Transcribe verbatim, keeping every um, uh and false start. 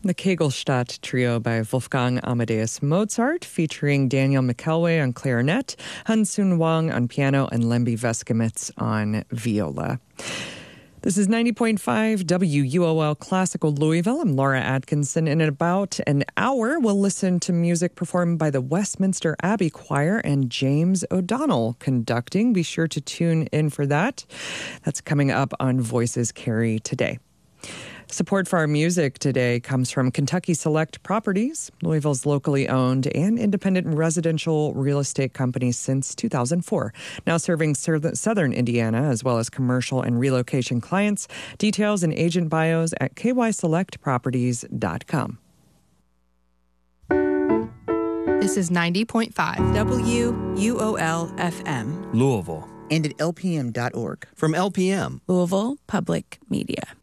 the Kegelstadt Trio by Wolfgang Amadeus Mozart, featuring Daniel McKelway on clarinet, Han-Sun Wang on piano, and Lemby Veskimitz on viola. This is ninety point five W U O L Classical Louisville. I'm Laura Atkinson. In about an hour, we'll listen to music performed by the Westminster Abbey Choir and James O'Donnell conducting. Be sure to tune in for that. That's coming up on Voices Carry today. Support for our music today comes from Kentucky Select Properties, Louisville's locally owned and independent residential real estate company since two thousand four. Now serving southern Indiana as well as commercial and relocation clients. Details and agent bios at k y select properties dot com. This is ninety point five W U O L F M. Louisville. And at L P M dot org. From L P M. Louisville Public Media.